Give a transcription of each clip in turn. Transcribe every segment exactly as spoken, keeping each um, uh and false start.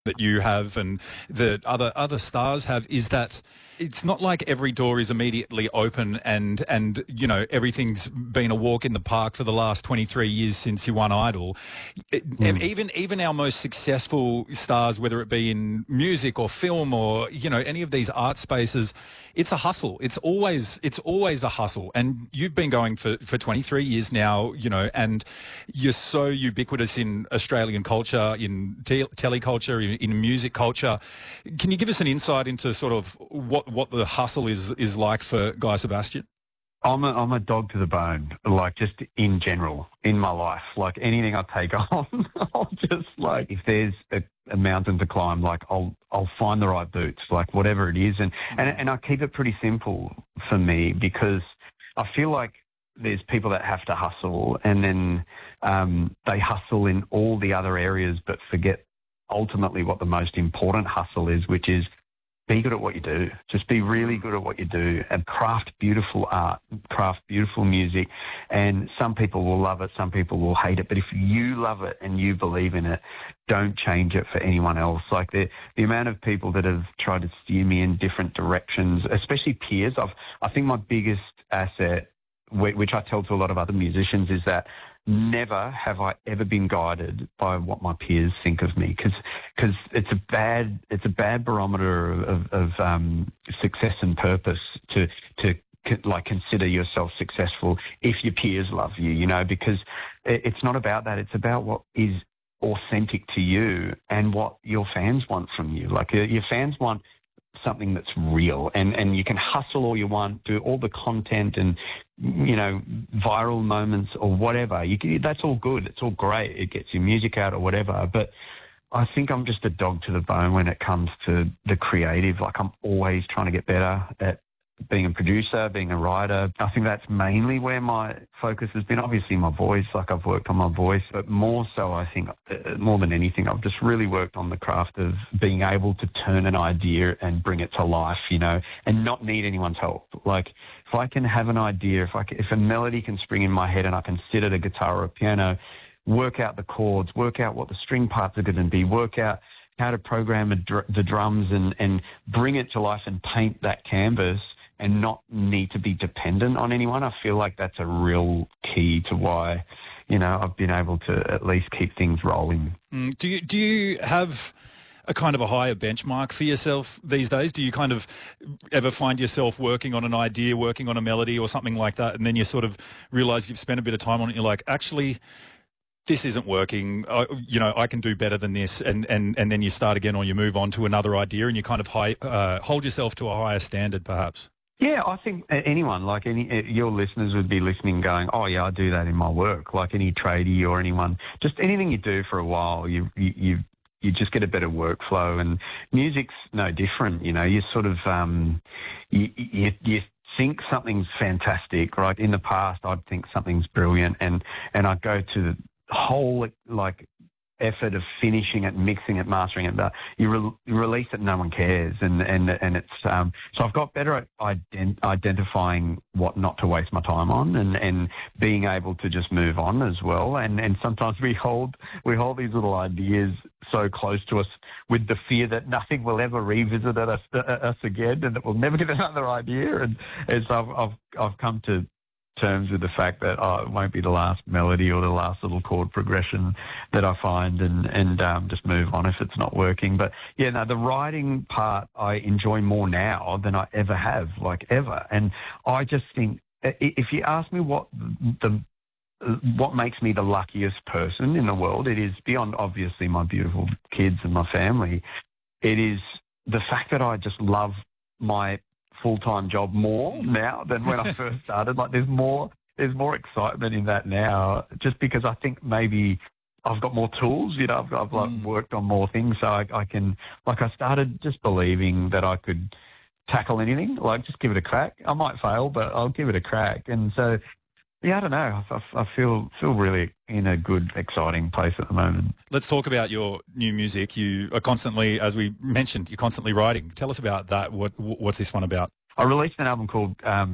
that you have and that other other stars have is that it's not like every door is immediately open and, and you know, everything's been a walk in the park for the last twenty-three years since you won Idol. It, Mm. Even even our most successful stars, whether it be in music or film or, you know, any of these art spaces, it's a hustle. It's always it's always a hustle. And you've been going for, for twenty-three years now, you know, and you're so ubiquitous in Australian culture, in te- teleculture, in, in music culture. Can you give us an insight into sort of what what the hustle is is like for Guy Sebastian? I'm a, I'm a dog to the bone, like just in general, in my life. Like anything I take on, I'll just like, if there's a, a mountain to climb, like I'll I'll find the right boots, like whatever it is. And, and, and I keep it pretty simple for me because I feel like there's people that have to hustle and then um, they hustle in all the other areas but forget ultimately what the most important hustle is, which is be good at what you do. Just be really good at what you do and craft beautiful art, craft beautiful music. And some people will love it, some people will hate it. But if you love it and you believe in it, don't change it for anyone else. Like the the amount of people that have tried to steer me in different directions, especially peers. I've, I think my biggest asset, which I tell to a lot of other musicians, is that never have I ever been guided by what my peers think of me, because because it's a bad it's a bad barometer of, of um, success and purpose to to like consider yourself successful if your peers love you, you know, because it's not about that. It's about what is authentic to you and what your fans want from you. Like your fans want something that's real, and, and you can hustle all you want, do all the content and, you know, viral moments or whatever. You can, that's all good. It's all great. It gets your music out or whatever. But I think I'm just a dog to the bone when it comes to the creative. Like I'm always trying to get better at being a producer, being a writer. I think that's mainly where my focus has been. Obviously my voice, like I've worked on my voice, but more so I think uh, more than anything, I've just really worked on the craft of being able to turn an idea and bring it to life, you know, and not need anyone's help. Like if I can have an idea, if I can, if a melody can spring in my head and I can sit at a guitar or a piano, work out the chords, work out what the string parts are going to be, work out how to program a dr- the drums and, and bring it to life and paint that canvas, and not need to be dependent on anyone. I feel like that's a real key to why, you know, I've been able to at least keep things rolling. Mm, do you do you have a kind of a higher benchmark for yourself these days? Do you kind of ever find yourself working on an idea, working on a melody or something like that, and then you sort of realise you've spent a bit of time on it and you're like, actually, this isn't working, I, you know, I can do better than this, and, and, and then you start again or you move on to another idea and you kind of high, uh, hold yourself to a higher standard perhaps? Yeah, I think anyone, like any your listeners would be listening going, oh, yeah, I do that in my work, like any tradie or anyone. Just anything you do for a while, you you you, you just get a better workflow, and music's no different, you know. You sort of, um, you, you, you think something's fantastic, right? In the past, I'd think something's brilliant, and, and I'd go to the whole, like, effort of finishing it, mixing it, mastering it, but you, re- you release it, no one cares, and and and it's um, so I've got better at ident- identifying what not to waste my time on, and, and being able to just move on as well. And and sometimes we hold we hold these little ideas so close to us with the fear that nothing will ever revisit us uh, us again, and that we'll never get another idea. And, and so I've, I've I've come to terms with the fact that oh, it won't be the last melody or the last little chord progression that I find, and and um, just move on if it's not working. But yeah, no, the writing part I enjoy more now than I ever have, like ever. And I just think if you ask me what the what makes me the luckiest person in the world, it is beyond obviously my beautiful kids and my family. It is the fact that I just love my full-time job more now than when I first started. Like there's more, there's more excitement in that now, just because I think maybe I've got more tools, you know, I've, I've like Mm. worked on more things. So I, I can, like I started just believing that I could tackle anything, like just give it a crack. I might fail, but I'll give it a crack. And so, yeah, I don't know. I, I feel feel really in a good, exciting place at the moment. Let's talk about your new music. You are constantly, as we mentioned, you're constantly writing. Tell us about that. What What's this one about? I released an album called um,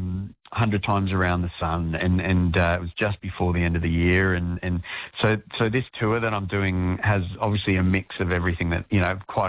hundred times around the sun, and and uh, it was just before the end of the year, and and so so this tour that I'm doing has obviously a mix of everything that, you know, quite